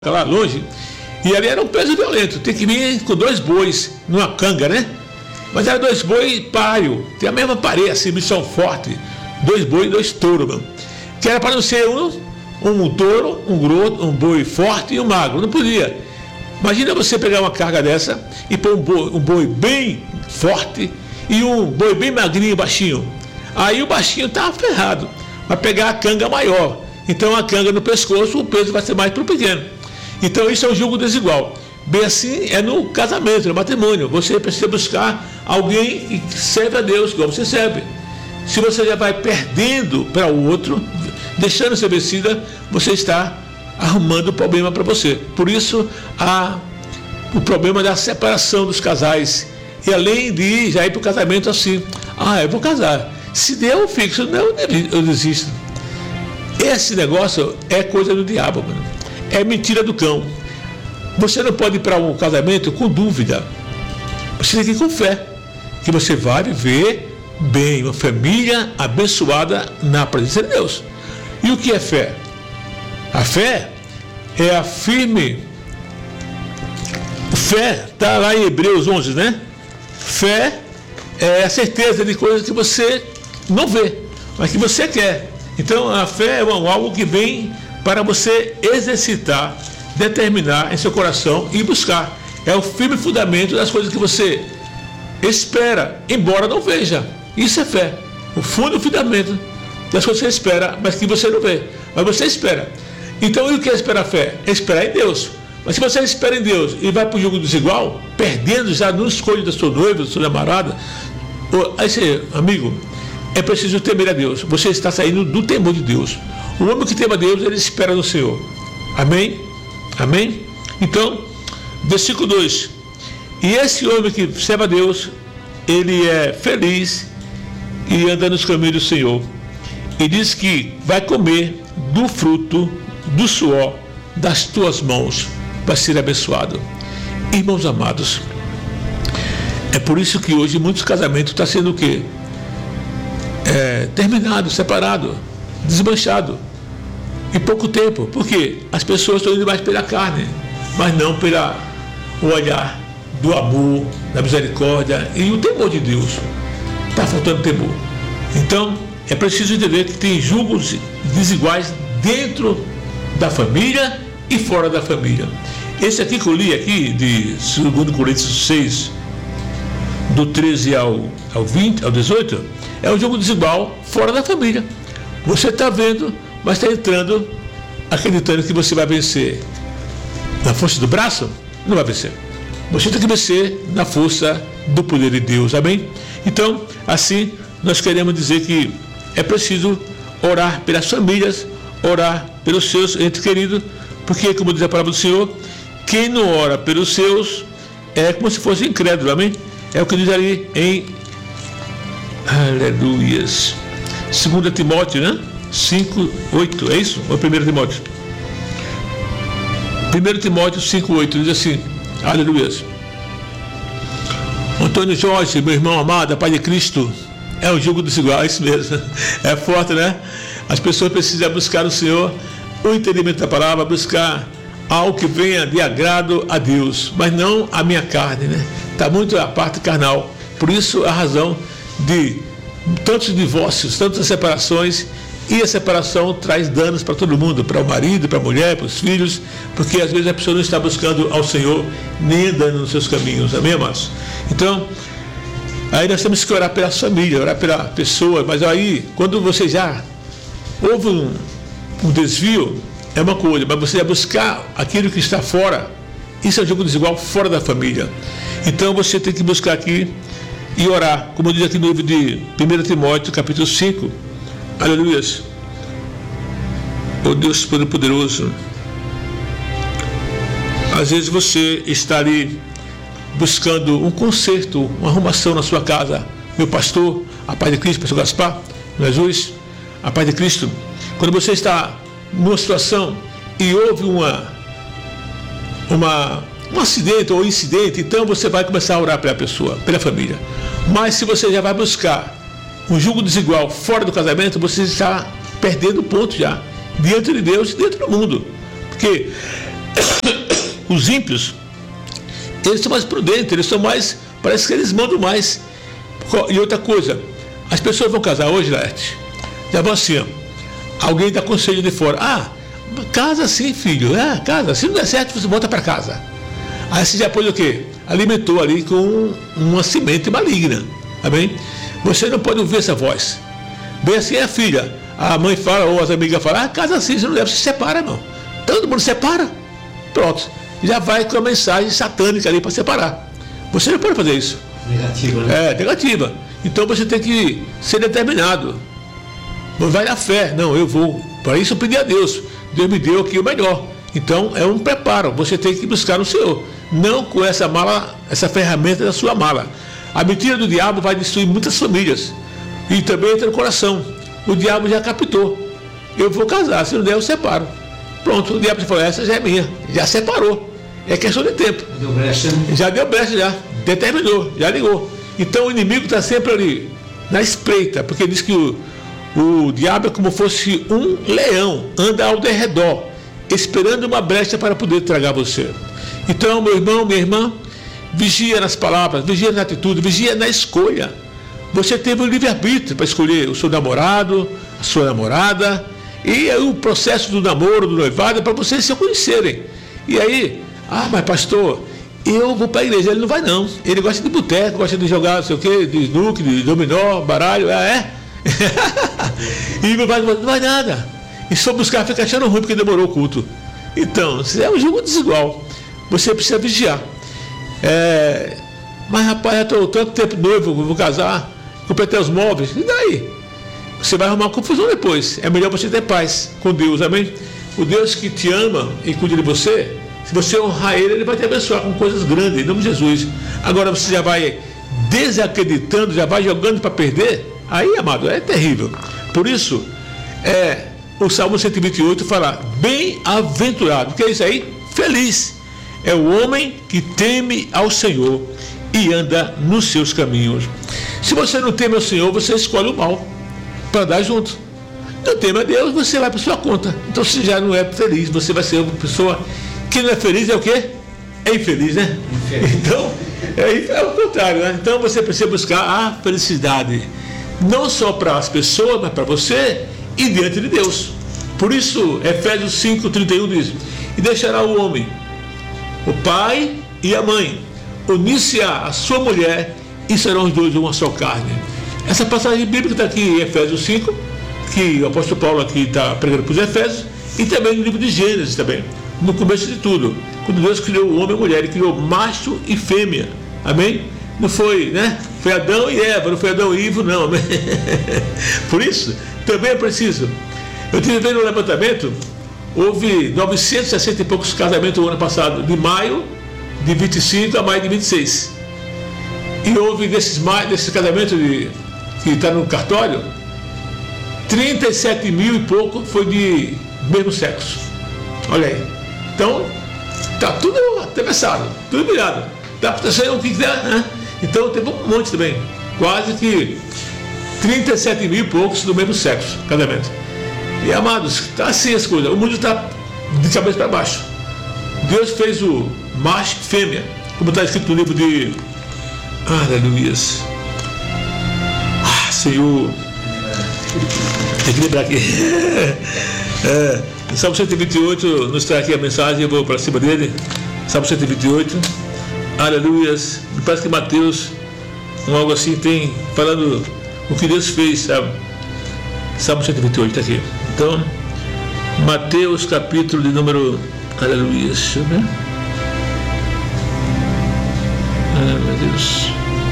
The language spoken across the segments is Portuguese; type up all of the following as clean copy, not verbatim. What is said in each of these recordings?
lá longe, e ali era um peso violento, tem que vir com 2 bois numa canga, né? Mas era 2 bois páreo, tem a mesma parede, assim, missão forte, 2 bois e 2 touros, mano. Que era para não ser um touro, um boi forte e um magro, não podia. Imagina você pegar uma carga dessa e pôr um boi bem forte e um boi bem magrinho, baixinho. Aí o baixinho tá ferrado, vai pegar a canga maior. Então a canga no pescoço, o peso vai ser mais para o pequeno. Então isso é um julgo desigual. Bem assim é no casamento, no matrimônio. Você precisa buscar alguém que serve a Deus, igual você serve. Se você já vai perdendo para o outro, deixando ser vencida, você está arrumando problema para você. Por isso há o problema da separação dos casais. E além de já ir para o casamento assim, eu vou casar. Se der, eu fico, se não, eu desisto. Esse negócio é coisa do diabo, mano. É mentira do cão. Você não pode ir para um casamento com dúvida. Você tem que ir com fé, que você vai viver bem, uma família abençoada na presença de Deus. E o que é fé? A fé é a firme. Fé está lá em Hebreus 11, né? Fé é a certeza de coisas que você não vê, mas que você quer. Então a fé é algo que vem para você exercitar, determinar em seu coração e buscar. É o firme fundamento das coisas que você espera, embora não veja. Isso é fé. O fundo e o fundamento das coisas que você espera, mas que você não vê. Mas você espera. Então, e o que é esperar a fé? É esperar em Deus. Mas se você espera em Deus e vai para o jogo desigual, perdendo já no escolho da sua noiva, da sua namorada, aí, amigo, é preciso temer a Deus. Você está saindo do temor de Deus. O homem que teme a Deus, ele espera no Senhor. Amém? Amém? Então, versículo 2. E esse homem que serve a Deus, ele é feliz e anda nos caminhos do Senhor. E diz que vai comer do fruto do suor das tuas mãos, vai ser abençoado. Irmãos amados, é por isso que hoje muitos casamentos estão sendo o quê? Terminado, separado, desmanchado. Em pouco tempo, porque as pessoas estão indo mais pela carne, mas não pelo olhar do amor, da misericórdia e o temor de Deus. Está faltando temor. Então, é preciso entender que tem julgos desiguais dentro da família e fora da família. Esse aqui que eu li aqui, de 2 Coríntios 6, do 13 ao 18, é um jogo desigual fora da família. Você está vendo, mas está entrando, acreditando que você vai vencer na força do braço? Não vai vencer. Você tem que vencer na força do poder de Deus. Amém? Então, assim, nós queremos dizer que é preciso orar pelas famílias, orar pelos seus entes queridos, porque, como diz a palavra do Senhor, quem não ora pelos seus é como se fosse incrédulo. Amém? É o que diz ali em Aleluias. 2 Timóteo, né? 5:8, é isso? Ou 1 Timóteo? 1 Timóteo 5:8 diz assim, aleluia. Antônio Jorge, meu irmão amado, Pai de Cristo, é um jogo desigual, é isso mesmo. É forte, né? As pessoas precisam buscar no Senhor o entendimento da palavra, buscar algo que venha de agrado a Deus, mas não a minha carne, né? Está muito a parte carnal. Por isso a razão de tantos divórcios, tantas separações. E a separação traz danos para todo mundo, para o marido, para a mulher, para os filhos, porque às vezes a pessoa não está buscando ao Senhor, nem andando nos seus caminhos, amém, amados? Então, aí nós temos que orar pela família, orar pela pessoa, mas aí, quando você já houve um desvio, é uma coisa, mas você vai buscar aquilo que está fora, isso é um jogo desigual fora da família. Então você tem que buscar aqui e orar, como diz aqui no livro de 1 Timóteo, capítulo 5, aleluia. Oh Deus Todo-Poderoso, às vezes você está ali buscando um conserto, uma arrumação na sua casa. Meu pastor, a paz de Cristo, pastor Gaspar, Jesus, a paz de Cristo. Quando você está numa situação e houve um acidente ou incidente, então você vai começar a orar pela pessoa, pela família. Mas se você já vai buscar um julgo desigual fora do casamento, você está perdendo o ponto já, diante de Deus e dentro do mundo. Porque Os ímpios, eles são mais prudentes, eles são mais, parece que eles mandam mais. E outra coisa, as pessoas vão casar hoje, Laerte, já vão assim, ó, alguém dá conselho de fora, casa sim, filho, casa, se não der certo, você volta para casa. Aí você já pôs o quê? Alimentou ali com uma semente maligna, tá bem? Você não pode ouvir essa voz. Bem assim é a filha, a mãe fala, ou as amigas falam, casa assim, você não deve, se separa, não. Todo mundo separa, pronto. Já vai com a mensagem satânica ali para separar. Você não pode fazer isso. Negativa, né? Negativa. Então você tem que ser determinado. Não vai na fé. Não, eu vou. Para isso eu pedi a Deus. Deus me deu aqui o melhor. Então é um preparo. Você tem que buscar o Senhor. Não com essa mala, essa ferramenta da sua mala. A mentira do diabo vai destruir muitas famílias. E também entra no coração. O diabo já captou. Eu vou casar. Se não der, eu separo. Pronto. O diabo falou, essa já é minha. Já separou. É questão de tempo. Deu brecha, né? Já deu brecha, já. Determinou, já ligou. Então o inimigo está sempre ali, na espreita, porque diz que o diabo é como fosse um leão, anda ao derredor, esperando uma brecha para poder tragar você. Então, meu irmão, minha irmã, vigia nas palavras, vigia na atitude, vigia na escolha. Você teve o livre-arbítrio para escolher o seu namorado, a sua namorada, e aí o processo do namoro, do noivado, é para vocês se conhecerem. E aí, mas pastor, eu vou para a igreja. Ele não vai, não. Ele gosta de boteco, gosta de jogar, não sei o quê, de snooker, de dominó, baralho. E não vai nada. E se for buscar, fica achando ruim porque demorou o culto. Então, é um jogo desigual. Você precisa vigiar. Mas rapaz, já estou tanto tempo noivo, vou casar, completei os móveis. E daí? Você vai arrumar confusão depois. É melhor você ter paz com Deus, amém? O Deus que te ama e cuida de você, se você honrar Ele vai te abençoar com coisas grandes, em nome de Jesus. Agora você já vai desacreditando, já vai jogando para perder, aí, amado, é terrível. Por isso, o Salmo 128 fala, bem-aventurado. O que é isso aí? Feliz é o homem que teme ao Senhor e anda nos seus caminhos. Se você não teme ao Senhor, você escolhe o mal para andar junto. Não teme a Deus, você vai para sua conta. Então você já não é feliz, você vai ser uma pessoa que não é feliz, é o quê? É infeliz, né? Infeliz. Então, é o contrário, né? Então você precisa buscar a felicidade, não só para as pessoas, mas para você e diante de Deus. Por isso, Efésios 5:31 diz, e deixará o homem, o pai e a mãe, unir-se-á a sua mulher, e serão os dois uma só carne. Essa passagem bíblica está aqui em Efésios 5, que o apóstolo Paulo aqui está pregando para os Efésios, e também no livro de Gênesis também. No começo de tudo, quando Deus criou o homem e a mulher, Ele criou macho e fêmea, amém? Não foi, né? Foi Adão e Eva, não foi Adão e Ivo, não, amém? Por isso, também é preciso. Eu tive vendo no levantamento, houve 960 e poucos casamentos no ano passado, de maio de 25 a maio de 26. E houve desses casamentos que está no cartório, 37 mil e pouco foi de mesmo sexo. Olha aí. Então, está tudo atravessado, tudo virado. Dá para sair o que quiser, né? Então, teve um monte também. Quase que 37 mil e poucos do mesmo sexo, casamento. E, amados, está assim as coisas. O mundo está de cabeça para baixo. Deus fez o macho e fêmea, como está escrito no livro de... Aleluia. Senhor. Tem que lembrar aqui. Salmo 128, nos traz aqui a mensagem, eu vou para cima dele. Salmo 128, aleluias. Me parece que Mateus, algo assim, tem falando o que Deus fez, sabe? Salmo 128, está aqui. Então, Mateus, capítulo de número, aleluias, deixa eu ver. Meu Deus.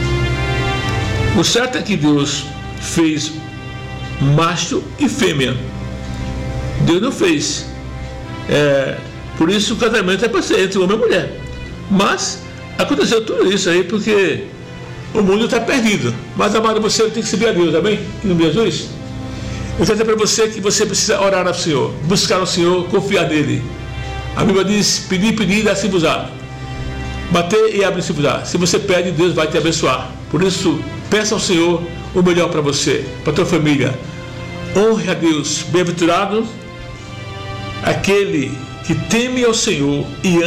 O certo é que Deus fez macho e fêmea. Deus não fez. Por isso o casamento é para ser entre homem e mulher. Mas aconteceu tudo isso aí porque o mundo está perdido. Mas, amado, você tem que servir a Deus, amém? Em nome de Jesus. Eu quero dizer para você que você precisa orar ao Senhor, buscar o Senhor, confiar nele. A Bíblia diz, pedir, e dar-se-vos-á. Bater e abrir-se-vos-á. Se você pede, Deus vai te abençoar. Por isso, peça ao Senhor o melhor para você, para a tua família. Honre a Deus. Bem-aventurado aquele que teme ao Senhor e